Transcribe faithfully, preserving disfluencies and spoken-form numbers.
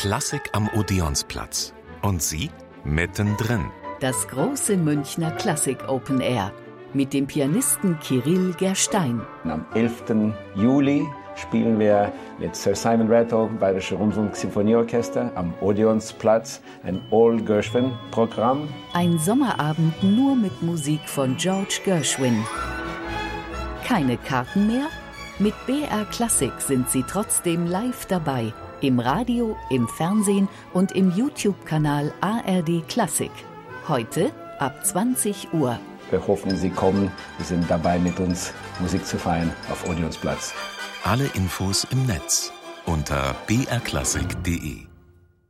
Klassik am Odeonsplatz. Und Sie mittendrin. Das große Münchner Klassik Open Air mit dem Pianisten Kirill Gerstein. Am elften Juli spielen wir mit Sir Simon Rattle, Bayerische Rundfunk-Sinfonieorchester, am Odeonsplatz, ein All-Gershwin-Programm. Ein Sommerabend nur mit Musik von George Gershwin. Keine Karten mehr? Mit B R Klassik sind Sie trotzdem live dabei. Im Radio, im Fernsehen und im YouTube-Kanal A R D Klassik. Heute ab zwanzig Uhr. Wir hoffen, Sie kommen. Wir sind dabei, mit uns Musik zu feiern auf Odeonsplatz. Alle Infos im Netz unter b r klassik punkt d e.